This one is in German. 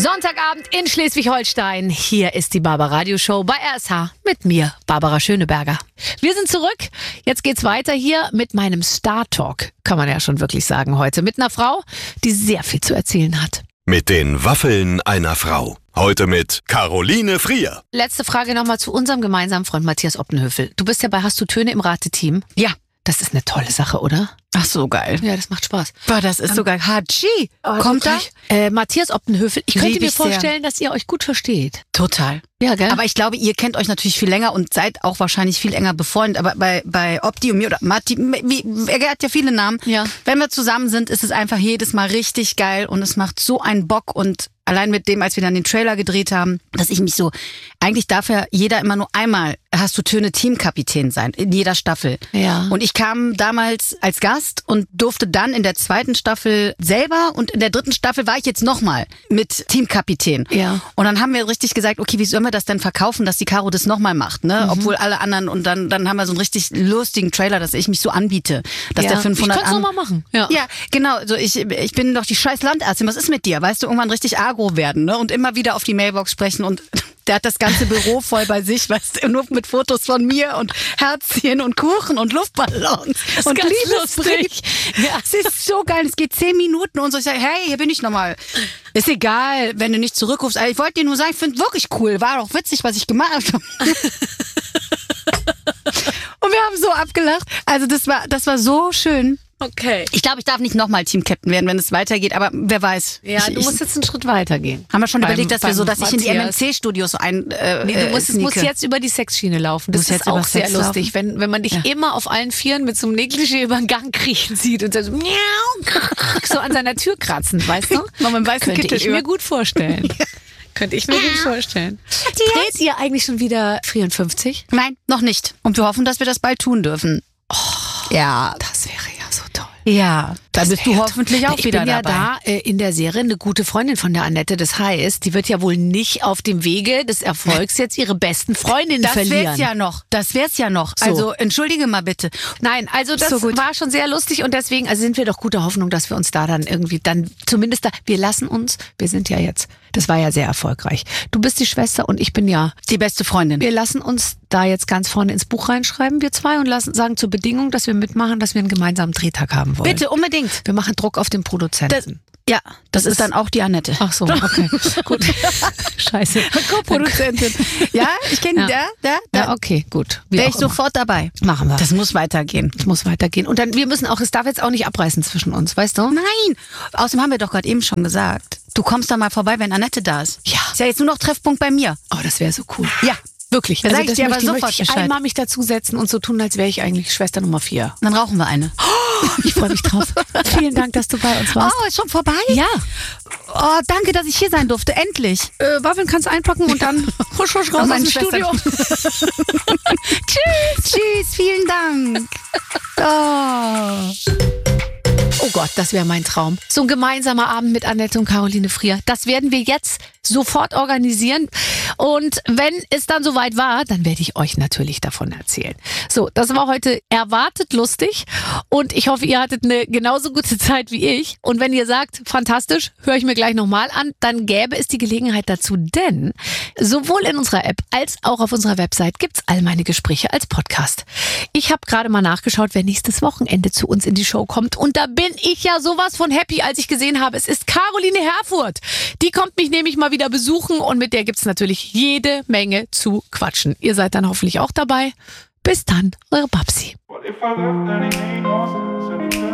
Sonntagabend in Schleswig-Holstein. Hier ist die Barbaradio-Show bei RSH mit mir, Barbara Schöneberger. Wir sind zurück. Jetzt geht's weiter hier mit meinem Star-Talk, kann man ja schon wirklich sagen heute. Mit einer Frau, die sehr viel zu erzählen hat. Mit den Waffeln einer Frau. Heute mit Caroline Frier. Letzte Frage nochmal zu unserem gemeinsamen Freund Matthias Optenhöfel. Du bist ja bei Hast du Töne im Rateteam? Ja. Das ist eine tolle Sache, oder? Ach so, geil. Ja, das macht Spaß. Boah, das ist so geil. Hatschi. Kommt da? Matthias Optenhöfel. Ich könnte Lieb mir ich sehr. vorstellen, dass ihr euch gut versteht. Total. Ja, gell? Aber ich glaube, ihr kennt euch natürlich viel länger und seid auch wahrscheinlich viel enger befreundet. Aber bei Opti und mir oder Matti, er hat ja viele Namen. Ja. Wenn wir zusammen sind, ist es einfach jedes Mal richtig geil und es macht so einen Bock. Und allein mit dem, als wir dann den Trailer gedreht haben, dass ich mich so, eigentlich darf ja jeder immer nur einmal Hast du Töne Teamkapitän sein, in jeder Staffel. Ja. Und ich kam damals als Gast und durfte dann in der zweiten Staffel selber und in der dritten Staffel war ich jetzt nochmal mit Teamkapitän. Ja. Und dann haben wir richtig gesagt, okay, wie sollen wir das denn verkaufen, dass die Caro das nochmal macht, ne? Obwohl alle anderen, und dann haben wir so einen richtig lustigen Trailer, dass ich mich so anbiete, dass der 500 ich könnte es nochmal machen. Ja. Ja, genau. So ich bin doch die scheiß Landärztin. Was ist mit dir? Weißt du, irgendwann richtig agro werden, ne? Und immer wieder auf die Mailbox sprechen und der hat das ganze Büro voll bei sich, weißt du, nur mit Fotos von mir und Herzchen und Kuchen und Luftballons und ganz Liebesbrief. lustig. Ja. Es ist so geil. Es geht 10 Minuten und so. Ich sage, hey, hier bin ich nochmal. Ist egal, wenn du nicht zurückrufst. Also ich wollte dir nur sagen, ich finde wirklich cool. War doch witzig, was ich gemacht habe. Und wir haben so abgelacht. Also das war so schön. Okay. Ich glaube, ich darf nicht nochmal Team-Captain werden, wenn es weitergeht, aber wer weiß. Ja, du musst jetzt einen Schritt weiter gehen. Haben wir schon überlegt, dass wir so, dass ich in die Matthias. MMC-Studios so ein Nee, du musst jetzt über die Sexschiene laufen. Das Muss jetzt ist auch über sehr Sex lustig, wenn man dich Ja. immer auf allen Vieren mit so einem Negligé über den Gang kriechen sieht und so, miau, so an seiner Tür kratzen, weißt du? Noch mit dem weißen Könnte Kittel ich über. mir gut vorstellen. Könnte ich mir gut vorstellen. Dreht ihr eigentlich schon wieder 54? Nein, noch nicht. Und wir hoffen, dass wir das bald tun dürfen. Ja, Das wäre ja so toll. ja. Da bist du wäre hoffentlich auch ich wieder bin ja dabei. da in der Serie eine gute Freundin von der Annette. Das heißt, die wird ja wohl nicht auf dem Wege des Erfolgs jetzt ihre besten Freundinnen Das verlieren. wär's ja noch. Das wär's ja noch. So. Also entschuldige mal bitte. Nein, also das So gut. war schon sehr lustig und deswegen sind wir doch guter Hoffnung, dass wir uns da dann irgendwie dann zumindest da, wir sind ja jetzt, das war ja sehr erfolgreich. Du bist die Schwester und ich bin ja, Die beste Freundin. wir lassen uns da jetzt ganz vorne ins Buch reinschreiben, wir zwei, und sagen zur Bedingung, dass wir mitmachen, dass wir einen gemeinsamen Drehtag haben wollen. Bitte, unbedingt. Wir machen Druck auf den Produzenten. Das ist dann auch die Annette. Ach so, okay, gut. Scheiße. Co-Produzentin. Ja, ich kenne Ja. Ja, okay, gut. Wie Wäre auch ich sofort dabei. immer. Machen wir. Das muss weitergehen. Das muss weitergehen. Und dann, wir müssen auch, es darf jetzt auch nicht abreißen zwischen uns, weißt du? Nein. Außerdem haben wir doch gerade eben schon gesagt. Du kommst da mal vorbei, wenn Annette da ist. Ja. Ist ja jetzt nur noch Treffpunkt bei mir. Oh, das wäre so cool. Ja. Wirklich. Da sag ich das dir aber möchte sofort möchte ich Bescheid. einmal mich dazusetzen und so tun, als wäre ich eigentlich Schwester Nummer 4. Dann rauchen wir eine. Ich freue mich drauf. Vielen Dank, dass du bei uns warst. Oh, ist schon vorbei? Ja. Oh, danke, dass ich hier sein durfte. Endlich. Waffeln kannst du einpacken und dann husch, husch, raus aus meine dem Studio. Tschüss. Tschüss, vielen Dank. Oh. Oh Gott, das wäre mein Traum. So ein gemeinsamer Abend mit Annette und Caroline Frier. Das werden wir jetzt sofort organisieren. Und wenn es dann soweit war, dann werde ich euch natürlich davon erzählen. So, das war heute erwartet lustig. Und ich hoffe, ihr hattet eine genauso gute Zeit wie ich. Und wenn ihr sagt, fantastisch, höre ich mir gleich nochmal an, dann gäbe es die Gelegenheit dazu. Denn sowohl in unserer App als auch auf unserer Website gibt's all meine Gespräche als Podcast. Ich habe gerade mal nachgeschaut, wer nächstes Wochenende zu uns in die Show kommt. Und da bin ich ja sowas von happy, als ich gesehen habe, es ist Caroline Herfurth. Die kommt mich nämlich mal wieder besuchen und mit der gibt's natürlich jede Menge zu quatschen. Ihr seid dann hoffentlich auch dabei. Bis dann, eure Babsi. What if I left and it ain't no sense?